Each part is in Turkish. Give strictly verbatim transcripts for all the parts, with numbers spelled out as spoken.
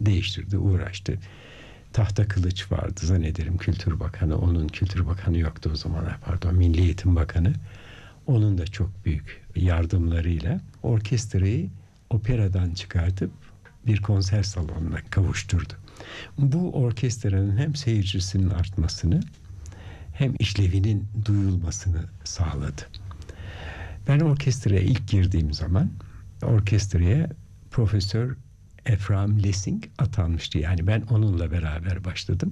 değiştirdi, uğraştı. Tahta Kılıç vardı zannederim Kültür Bakanı. Onun Kültür Bakanı yoktu o zamanlar, pardon, Milli Eğitim Bakanı. Onun da çok büyük yardımlarıyla orkestrayı operadan çıkartıp bir konser salonuna kavuşturdu. Bu orkestranın hem seyircisinin artmasını hem işlevinin duyulmasını sağladı. Ben orkestraya ilk girdiğim zaman orkestraya Profesör Ephraim Lessing atanmıştı. Yani ben onunla beraber başladım.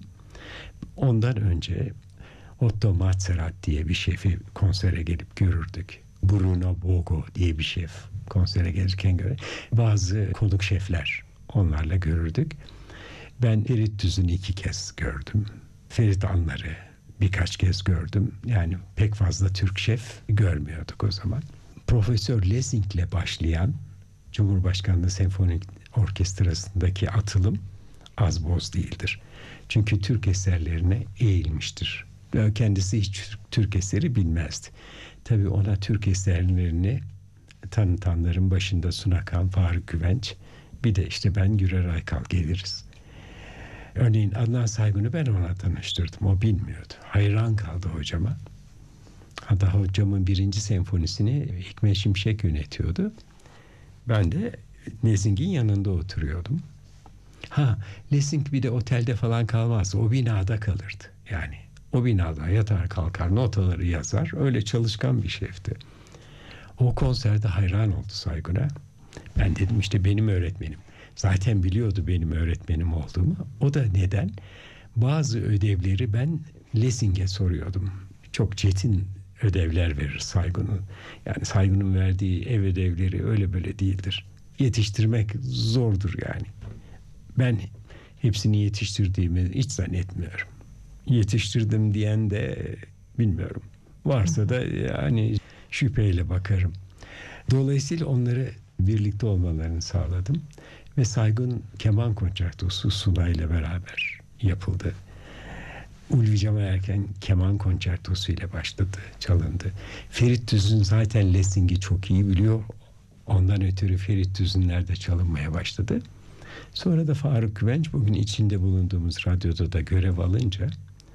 Ondan önce Otto Mazerat diye bir şefi konsere gelip görürdük. Bruno Bogo diye bir şef konsere gelirken göre bazı konuk şefler, onlarla görürdük. Ben Ferit Tüzün'ü iki kez gördüm. Ferit Anlar'ı birkaç kez gördüm. Yani pek fazla Türk şef görmüyorduk o zaman. Profesör Lessing'le başlayan Cumhurbaşkanlığı Senfonik Orkestrası'ndaki atılım az boz değildir. Çünkü Türk eserlerine eğilmiştir. Kendisi hiç Türk eseri bilmezdi. Tabii ona Türk eserlerini tanıtanların başında Sunakan, Faruk Güvenç, bir de işte ben Gürer Aykal geliriz. Örneğin Adnan Saygun'u ben ona tanıştırdım. O bilmiyordu. Hayran kaldı hocama. Hatta hocamın birinci senfonisini Hikmet Şimşek yönetiyordu. Ben de Lessing'in yanında oturuyordum. Ha, Lessing bir de otelde falan kalmaz. O binada kalırdı. Yani o binada yatar kalkar, notaları yazar. Öyle çalışkan bir şefti. O konserde hayran oldu Saygun'a. Ben dedim işte benim öğretmenim. Zaten biliyordu benim öğretmenim olduğumu. O da neden? Bazı ödevleri ben Lessing'e soruyordum. Çok çetin ödevler verir Saygun'un. Yani Saygun'un verdiği ev ödevleri öyle böyle değildir. Yetiştirmek zordur yani. Ben hepsini yetiştirdiğimi hiç zannetmiyorum. Yetiştirdim diyen de bilmiyorum. Varsa da yani şüpheyle bakarım. Dolayısıyla onları birlikte olmalarını sağladım. Ve Saygun Keman Konçertosu Suna ile beraber yapıldı. Ulvi Cemal Erken Keman Konçertosu ile başladı, çalındı. Ferit Tüzün zaten Lessing'i çok iyi biliyor. Ondan ötürü Ferit Tüzünler de çalınmaya başladı. Sonra da Faruk Güvenç bugün içinde bulunduğumuz radyoda da görev alınca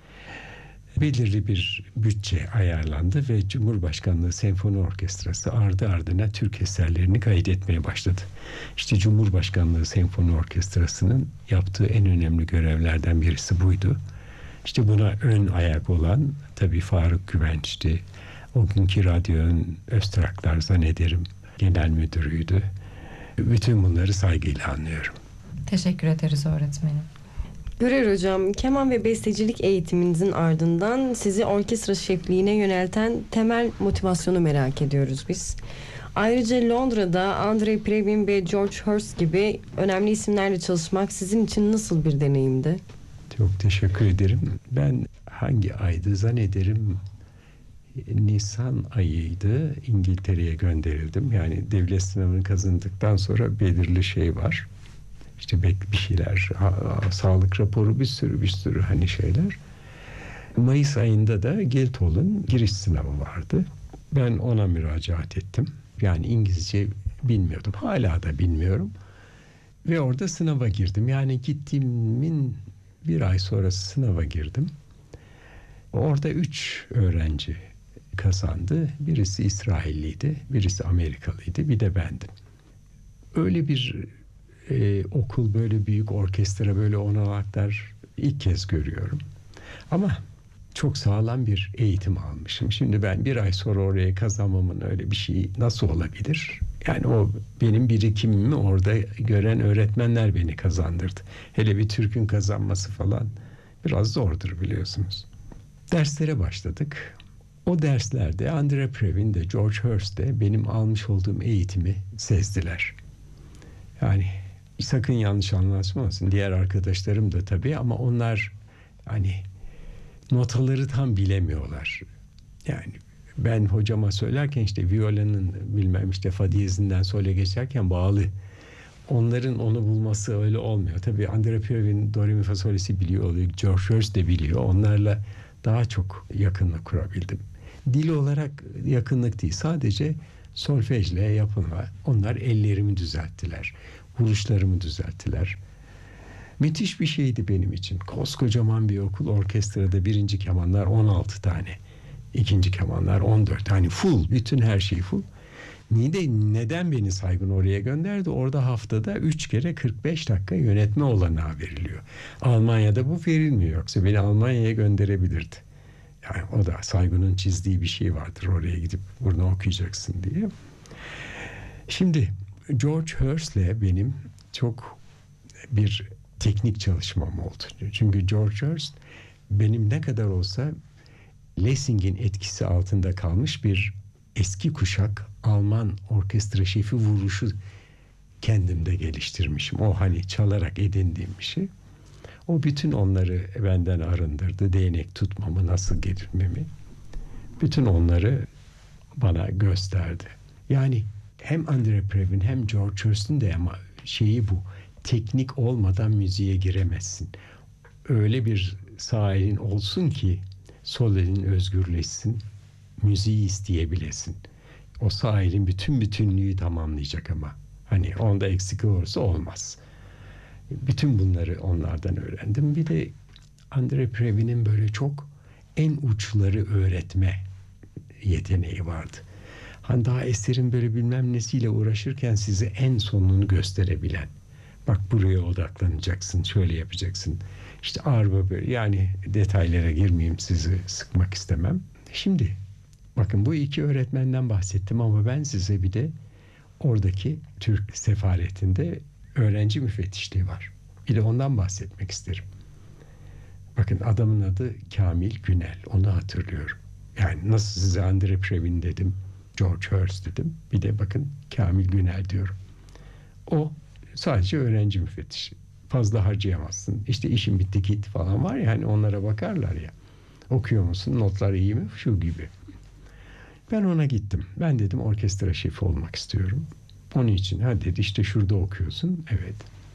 belirli bir bütçe ayarlandı ve Cumhurbaşkanlığı Senfoni Orkestrası ardı ardına Türk eserlerini kaydetmeye başladı. İşte Cumhurbaşkanlığı Senfoni Orkestrası'nın yaptığı en önemli görevlerden birisi buydu. İşte buna ön ayak olan tabii Faruk Güvenç'ti. O günkü radyonun Öztraklar zannederim genel müdürüydü. Bütün bunları saygıyla anlıyorum. Teşekkür ederiz öğretmenim. Gürer Hocam, keman ve bestecilik eğitiminizin ardından sizi orkestra şefliğine yönelten temel motivasyonu merak ediyoruz biz. Ayrıca Londra'da Andre Previn ve George Hurst gibi önemli isimlerle çalışmak sizin için nasıl bir deneyimdi? Çok teşekkür ederim. Ben hangi aydı zannederim Nisan ayıydı, İngiltere'ye gönderildim. Yani devlet sınavını kazandıktan sonra belirli şey var. İşte bir şeyler, sağlık raporu, bir sürü bir sürü hani şeyler. Mayıs ayında da Guildhall'ın giriş sınavı vardı. Ben ona müracaat ettim. Yani İngilizce bilmiyordum. Hala da bilmiyorum. Ve orada sınava girdim. Yani gittiğimin bir ay sonrası sınava girdim. Orada üç öğrenci kazandı. Birisi İsrailliydi, birisi Amerikalıydı, bir de bendim. Öyle bir Ee, okul, böyle büyük orkestra, böyle olanaklar ilk kez görüyorum. Ama çok sağlam bir eğitim almışım. Şimdi ben bir ay sonra oraya kazanmamın öyle bir şeyi nasıl olabilir? Yani o benim birikimimi orada gören öğretmenler beni kazandırdı. Hele bir Türk'ün kazanması falan biraz zordur biliyorsunuz. Derslere başladık. O derslerde Andre Previn de George Hurst de benim almış olduğum eğitimi sezdiler. Yani sakın yanlış anlaşılmasın. Diğer arkadaşlarım da tabii, ama onlar hani notaları tam bilemiyorlar. Yani ben hocama söylerken işte violanın bilmem işte fa diyezinden sole geçerken bağlı. Onların onu bulması öyle olmuyor. Tabii Andre Previn do re mi fa solesi biliyor oluyor. George Hurst de biliyor. Onlarla daha çok yakınlık kurabildim. Dil olarak yakınlık değil. Sadece solfejle yapılma. Onlar ellerimi düzelttiler. Vuruşlarımı düzelttiler. Müthiş bir şeydi benim için. Koskocaman bir okul, orkestrada birinci kemanlar on altı tane. İkinci kemanlar on dört. Hani full, bütün her şey full. Niye de, neden beni Saygun oraya gönderdi? Orada haftada üç kere kırk beş dakika yönetme olanağı veriliyor. Almanya'da bu verilmiyor. Yoksa beni Almanya'ya gönderebilirdi. Yani o da Saygun'un çizdiği bir şey vardır. Oraya gidip bunu okuyacaksın diye. Şimdi George Hurst'le benim çok bir teknik çalışmam oldu. Çünkü George Hurst benim ne kadar olsa Lessing'in etkisi altında kalmış bir eski kuşak Alman orkestra şefi vuruşu kendimde geliştirmişim. O hani çalarak edindiğim bir şey. O bütün onları benden arındırdı. Değnek tutmamı, nasıl getirmemi. Bütün onları bana gösterdi. Yani hem Andre Previn hem George Hurst'un de ama şeyi bu. Teknik olmadan müziğe giremezsin. Öyle bir sağ elin olsun ki sol elin özgürleşsin. Müziği isteyebilesin. O sağ elin bütün bütünlüğü tamamlayacak ama. Hani onda eksik olursa olmaz. Bütün bunları onlardan öğrendim. Bir de Andre Previn'in böyle çok en uçları öğretme yeteneği vardı. Hani daha eserin böyle bilmem nesiyle uğraşırken size en sonunu gösterebilen. Bak buraya odaklanacaksın, şöyle yapacaksın. İşte arba böyle, yani detaylara girmeyeyim, sizi sıkmak istemem. Şimdi bakın bu iki öğretmenden bahsettim ama ben size bir de oradaki Türk sefaretinde öğrenci müfettişliği var. Bir de ondan bahsetmek isterim. Bakın adamın adı Kamil Günel. Onu hatırlıyorum. Yani nasıl size Andre Previn dedim, George Hurst dedim. Bir de bakın Kamil Günel diyorum. O sadece öğrenci müfettişi. Fazla harcayamazsın. İşte işin bitti git falan var ya, hani onlara bakarlar ya. Okuyor musun? Notlar iyi mi? Şu gibi. Ben ona gittim. Ben dedim orkestra şefi olmak istiyorum. Onun için ha dedi, işte şurada okuyorsun. Evet.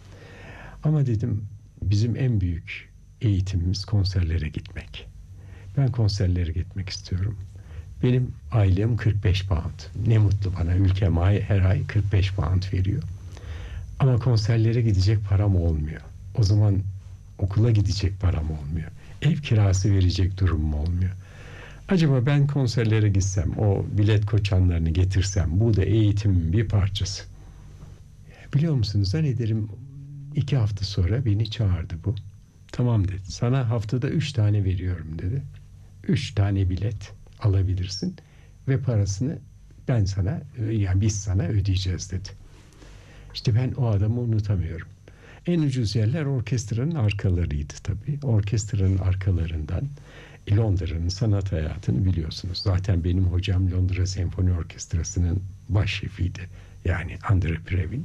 Ama dedim bizim en büyük eğitimimiz konserlere gitmek. Ben konserlere gitmek istiyorum. Benim aylığım kırk beş pound. Ne mutlu bana. Ülkem ay, her ay kırk beş pound veriyor. Ama konserlere gidecek param olmuyor. O zaman okula gidecek param olmuyor. Ev kirası verecek durumum olmuyor. Acaba ben konserlere gitsem, o bilet koçanlarını getirsem, bu da eğitimin bir parçası. Biliyor musunuz, zannederim iki hafta sonra beni çağırdı bu. Tamam dedi, sana haftada üç tane veriyorum dedi. Üç tane bilet alabilirsin ve parasını ben sana, yani biz sana ödeyeceğiz dedi. İşte ben o adamı unutamıyorum. En ucuz yerler orkestranın arkalarıydı tabii. Orkestranın arkalarından Londra'nın sanat hayatını biliyorsunuz. Zaten benim hocam Londra Senfoni Orkestrası'nın baş şefiydi. Yani Andre Previn.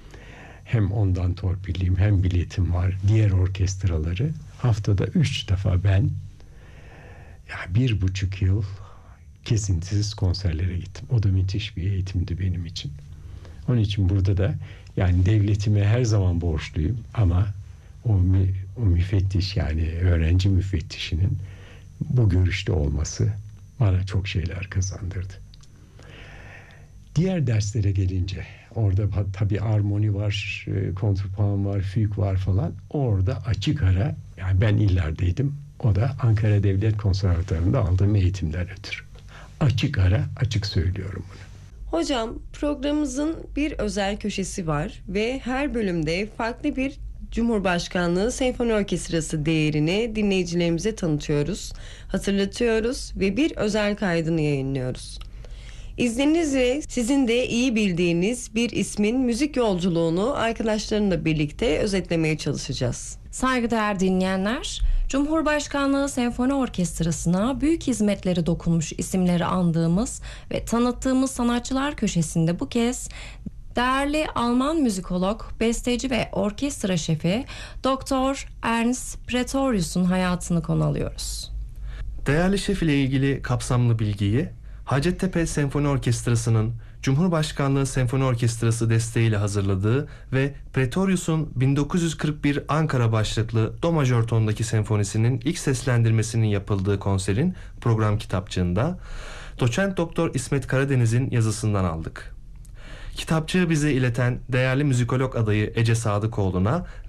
Hem ondan torpilliyim hem biletim var. Diğer orkestraları haftada üç defa ben ya bir buçuk yıl kesintisiz konserlere gittim. O da müthiş bir eğitimdi benim için. Onun için burada da yani devletime her zaman borçluyum ama o, mü, o müfettiş, yani öğrenci müfettişinin bu görüşte olması bana çok şeyler kazandırdı. Diğer derslere gelince orada tabii armoni var, kontrpuan var, füg var falan. Orada açık ara, yani ben illerdeydim. O da Ankara Devlet Konservatuvarı'nda aldığım eğitimden ötürü. Açık ara, açık söylüyorum bunu. Hocam, programımızın bir özel köşesi var ve her bölümde farklı bir Cumhurbaşkanlığı Senfoni Orkestrası değerini dinleyicilerimize tanıtıyoruz, hatırlatıyoruz ve bir özel kaydını yayınlıyoruz. İzninizle sizin de iyi bildiğiniz bir ismin müzik yolculuğunu arkadaşlarımla birlikte özetlemeye çalışacağız. Saygıdeğer dinleyenler, Cumhurbaşkanlığı Senfoni Orkestrası'na büyük hizmetleri dokunmuş isimleri andığımız ve tanıttığımız sanatçılar köşesinde bu kez değerli Alman müzikolog, besteci ve orkestra şefi Doktor Ernst Praetorius'un hayatını konu alıyoruz. Değerli şef ile ilgili kapsamlı bilgiyi Hacettepe Senfoni Orkestrası'nın Cumhurbaşkanlığı Senfoni Orkestrası desteğiyle hazırladığı ve Praetorius'un bin dokuz yüz kırk bir Ankara başlıklı Do majör tondaki senfonisinin ilk seslendirmesinin yapıldığı konserin program kitapçığında Doçent Doktor İsmet Karadeniz'in yazısından aldık. Kitapçığı bize ileten değerli müzikolog adayı Ece Sadıkoğlu'na